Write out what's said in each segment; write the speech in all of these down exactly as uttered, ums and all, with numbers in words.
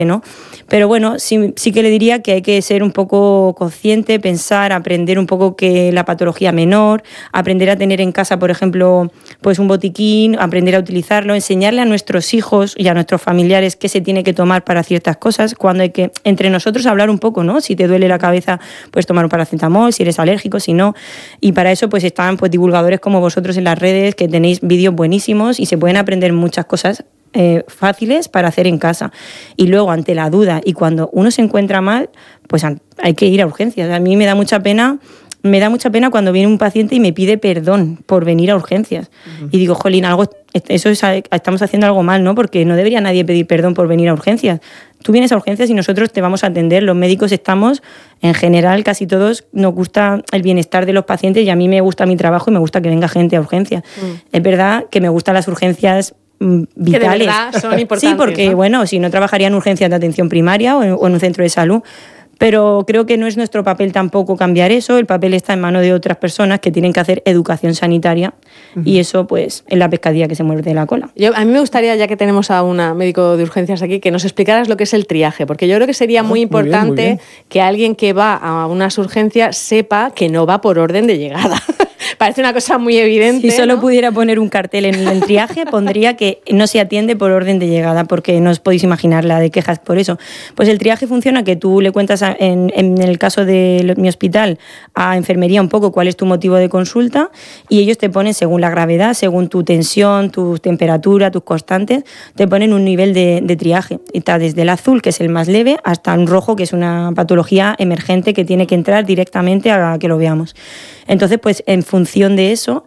¿no? Pero bueno, sí, sí que le diría que hay que ser un poco consciente, pensar, aprender un poco que la patología menor, aprender a tener en casa, por ejemplo, pues un botiquín, aprender a utilizarlo, enseñarle a nuestros hijos y a nuestros familiares qué se tiene que tomar para ciertas cosas, cuando hay que, entre nosotros, hablar un poco, ¿no? Si te duele la cabeza, pues tomar un paracetamol, si eres alérgico, si no. Y para eso pues están pues divulgadores como vosotros en las redes, que tenéis vídeos buenísimos y se pueden aprender muchas cosas Eh, fáciles para hacer en casa. Y luego, ante la duda y cuando uno se encuentra mal, pues hay que ir a urgencias. A mí me da mucha pena, me da mucha pena cuando viene un paciente y me pide perdón por venir a urgencias. Uh-huh. Y digo, jolín, algo, eso es, estamos haciendo algo mal, ¿no? Porque no debería nadie pedir perdón por venir a urgencias. Tú vienes a urgencias y nosotros te vamos a atender. Los médicos estamos, en general, casi todos nos gusta el bienestar de los pacientes y a mí me gusta mi trabajo y me gusta que venga gente a urgencias. Uh-huh. Es verdad que me gustan las urgencias vitales. Que de verdad son importantes. Sí, porque, ¿no? Bueno, si no trabajaría en urgencias de atención primaria o en, o en un centro de salud. Pero creo que no es nuestro papel tampoco cambiar eso. El papel está en manos de otras personas que tienen que hacer educación sanitaria. Uh-huh. Y eso, pues, es la pescadilla que se muerde la cola. Yo, a mí me gustaría, ya que tenemos a un médico de urgencias aquí, que nos explicaras lo que es el triaje. Porque yo creo que sería oh, muy importante muy bien, muy bien. que alguien que va a unas urgencias sepa que no va por orden de llegada. Parece una cosa muy evidente. Si solo ¿no? pudiera poner un cartel en el triaje, pondría que no se atiende por orden de llegada, porque no os podéis imaginar la de quejas por eso. Pues el triaje funciona que tú le cuentas, a, en, en el caso de mi hospital, a enfermería un poco cuál es tu motivo de consulta y ellos te ponen, según la gravedad, según tu tensión, tu temperatura, tus constantes, te ponen un nivel de, de triaje. Está desde el azul, que es el más leve, hasta un rojo, que es una patología emergente que tiene que entrar directamente a que lo veamos. Entonces, pues en función de eso,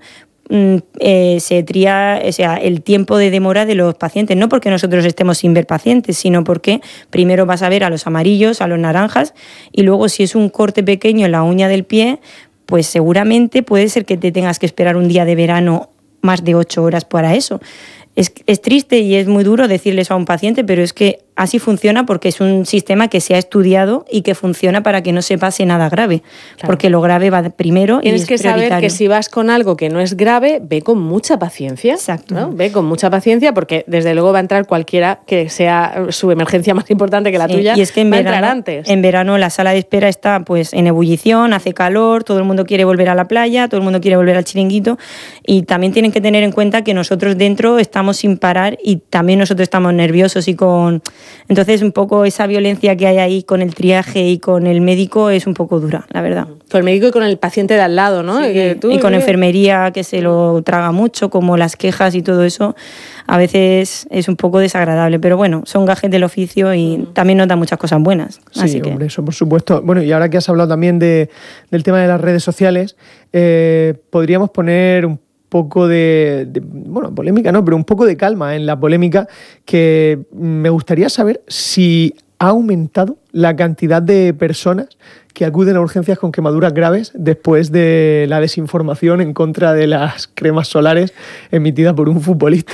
eh, se tría, o sea, el tiempo de demora de los pacientes, no porque nosotros estemos sin ver pacientes, sino porque primero vas a ver a los amarillos, a los naranjas, y luego si es un corte pequeño en la uña del pie, pues seguramente puede ser que te tengas que esperar un día de verano más de ocho horas para eso. Es, es triste y es muy duro decirle eso a un paciente, pero es que así funciona porque es un sistema que se ha estudiado y que funciona para que no se pase nada grave, claro. Porque lo grave va primero. Tienes y es que prioritario. Saber que si vas con algo que no es grave, ve con mucha paciencia. Exacto. ¿no? Ve con mucha paciencia porque desde luego va a entrar cualquiera que sea su emergencia más importante que la sí, tuya. Y es que en va verano, a entrar antes. En verano la sala de espera está pues en ebullición, hace calor, todo el mundo quiere volver a la playa, todo el mundo quiere volver al chiringuito y también tienen que tener en cuenta que nosotros dentro estamos sin parar y también nosotros estamos nerviosos y con... Entonces un poco esa violencia que hay ahí con el triaje y con el médico es un poco dura, la verdad. Con el médico y con el paciente de al lado, ¿no? Sí, que tú, y con ¿qué? enfermería que se lo traga mucho, como las quejas y todo eso, a veces es un poco desagradable, pero bueno, son gajes del oficio y mm. también nos da muchas cosas buenas. Sí, así que... hombre, eso por supuesto. Bueno, y ahora que has hablado también de, del tema de las redes sociales, eh, podríamos poner un poco de, de, bueno, polémica no, pero un poco de calma en la polémica, que me gustaría saber si ha aumentado la cantidad de personas que acuden a urgencias con quemaduras graves después de la desinformación en contra de las cremas solares emitidas por un futbolista.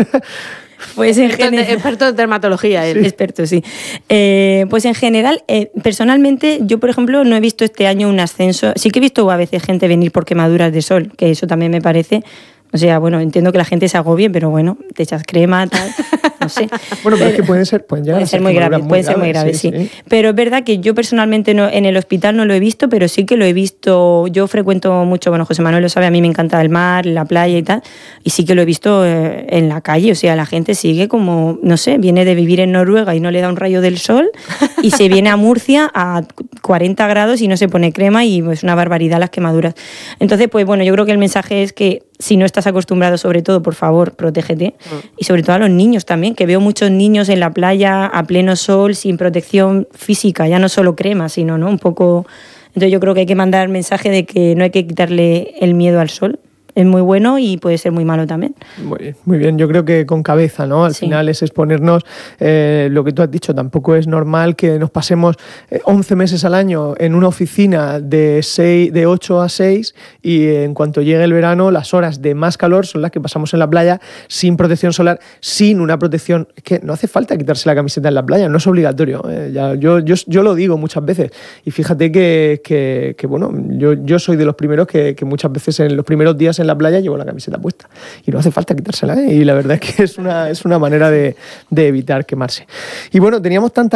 Pues en general, experto de dermatología, él. Sí. Experto, sí. Eh, pues en general, eh, personalmente, yo por ejemplo no he visto este año un ascenso. Sí que he visto a veces gente venir por quemaduras de sol, que eso también me parece. O sea, bueno, entiendo que la gente se agobie, pero bueno, te echas crema, tal, no sé. Bueno, pero es que pueden ser, pueden llegar pueden a ser ser muy graves, muy pueden graves, ser muy graves, sí, sí, sí. Pero es verdad que yo personalmente no, en el hospital no lo he visto, pero sí que lo he visto. Yo frecuento mucho, bueno, José Manuel lo sabe, a mí me encanta el mar, la playa y tal, y sí que lo he visto eh, en la calle. O sea, la gente sigue como, no sé, viene de vivir en Noruega y no le da un rayo del sol y se viene a Murcia a cuarenta grados y no se pone crema y es pues, una barbaridad las quemaduras. Entonces, pues bueno, yo creo que el mensaje es que si no estás acostumbrado, sobre todo, por favor, protégete. Mm. Y sobre todo a los niños también, que veo muchos niños en la playa a pleno sol, sin protección física, ya no solo crema, sino ¿no? un poco... Entonces yo creo que hay que mandar el mensaje de que no hay que quitarle el miedo al sol. Es muy bueno y puede ser muy malo también. Muy bien, muy bien. Yo creo que con cabeza, ¿no? Al sí. final es exponernos, eh, lo que tú has dicho, tampoco es normal que nos pasemos eh, once meses al año en una oficina de, seis, de ocho a seis y eh, en cuanto llegue el verano, las horas de más calor son las que pasamos en la playa sin protección solar, sin una protección... Es que no hace falta quitarse la camiseta en la playa, no es obligatorio. Eh, ya, yo, yo, yo lo digo muchas veces y fíjate que, que, que bueno, yo, yo soy de los primeros que, que muchas veces en los primeros días en en la playa, llevo la camiseta puesta. Y no hace falta quitársela, ¿eh? Y la verdad es que es una, es una manera de, de evitar quemarse. Y bueno, teníamos tantas